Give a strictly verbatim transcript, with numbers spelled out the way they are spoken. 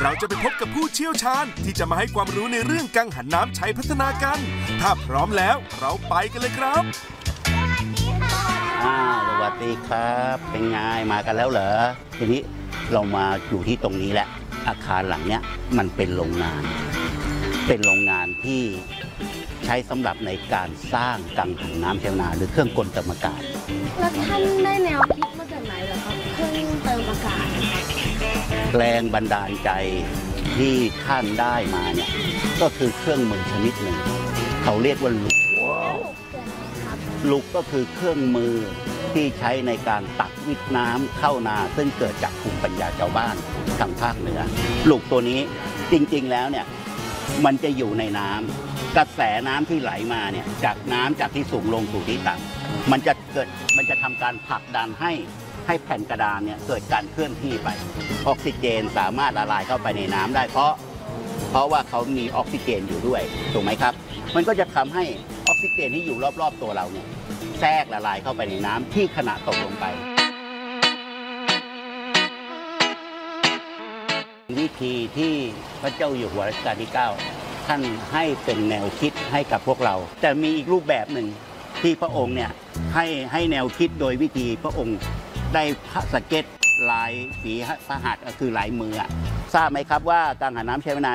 เราจะไปพบกับผู้เชี่ยวชาญที่จะมาให้ความรู้ในเรื่องกังหันน้ำใช้พัฒนากันถ้าพร้อมแล้วเราไปกันเลยครับอ้าวสวัสดีครับเป็นไงมากันแล้วเหรอทีนี้เรามาอยู่ที่ตรงนี้แหละอาคารหลังเนี้ยมันเป็นโรงงานเป็นโรงงานที่ใช้สำหรับในการสร้างกังหันน้ำชาวนาหรือเครื่องกลเติมอากาศแล้วท่านได้แนวคิดมาจากไหนเหรอครับเครื่องเติมอากาศแรงบันดาลใจที่ท่านได้มาเนี่ยก็คือเครื่องมือชนิดหนึ่งเขาเรียกว่าลุกลุกก็คือเครื่องมือที่ใช้ในการตักวิทน้ำเข้านาซึ่งเกิดจากภูมิปัญญาชาวบ้านทางภาคเหนือลุกตัวนี้จริงๆแล้วเนี่ยมันจะอยู่ในน้ำกระแสน้ำที่ไหลมาเนี่ยจากน้ำจากที่สูงลงสู่ที่ต่ำมันจะเกิดมันจะทำการผลักดันให้ให้แผ่นกระดานเนี่ยเกิดการเคลื่อนที่ไปออกซิเจนสามารถละลายเข้าไปในน้ำได้เพราะเพราะว่าเขามีออกซิเจนอยู่ด้วยถูกไหมครับมันก็จะทำให้ออกซิเจนที่อยู่รอบๆตัวเราเนี่ยแทรกละลายเข้าไปในน้ำที่ขณะตกลงไปวิธีที่พระเจ้าอยู่หัวรัชกาลที่เก้าท่านให้เป็นแนวคิดให้กับพวกเราแต่มีอีกรูปแบบหนึ่งที่พระองค์เนี่ยให้ให้แนวคิดโดยวิธีพระองค์ได้สเก็ตลายฝีพระหัตถ์ก็คือลายมือทราบไหมครับว่ากังหันน้ำใช้เวลา